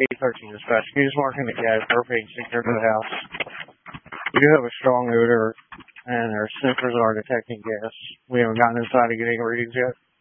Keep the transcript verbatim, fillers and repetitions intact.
eight thirteen dispatch. Can you just mark in the cat propane stinker to the house? We do have a strong odor, and our sniffers are detecting gas. We haven't gotten inside to get any readings yet.